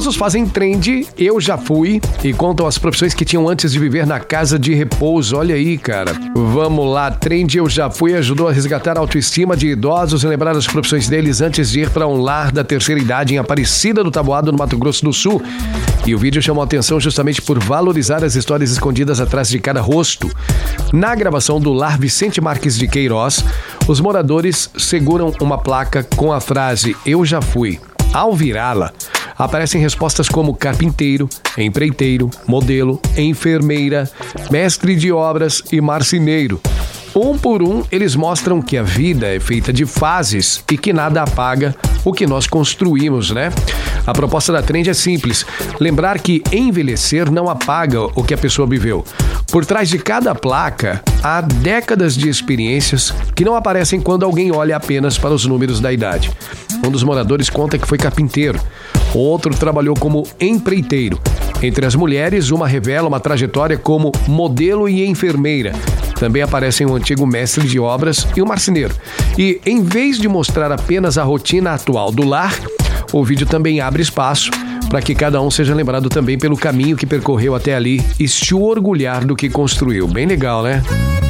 famosos fazem trend Eu Já Fui e contam as profissões que tinham antes de viver na casa de repouso. Olha aí, cara. Vamos lá, trend Eu Já Fui ajudou a resgatar a autoestima de idosos e lembrar as profissões deles antes de ir para um lar da terceira idade em Aparecida do Taboado, no Mato Grosso do Sul. E o vídeo chamou a atenção justamente por valorizar as histórias escondidas atrás de cada rosto. Na gravação do Lar Vicente Marques de Queiroz, os moradores seguram uma placa com a frase Eu Já Fui. Ao virá-la, aparecem respostas como carpinteiro, empreiteiro, modelo, enfermeira, mestre de obras e marceneiro. Um por um, eles mostram que a vida é feita de fases e que nada apaga o que nós construímos, né? A proposta da trend é simples: lembrar que envelhecer não apaga o que a pessoa viveu. Por trás de cada placa, há décadas de experiências que não aparecem quando alguém olha apenas para os números da idade. Um dos moradores conta que foi carpinteiro, outro trabalhou como empreiteiro. Entre as mulheres, uma revela uma trajetória como modelo e enfermeira. Também aparecem um antigo mestre de obras e um marceneiro. E, em vez de mostrar apenas a rotina atual do lar, o vídeo também abre espaço para que cada um seja lembrado também pelo caminho que percorreu até ali e se orgulhar do que construiu. Bem legal, né?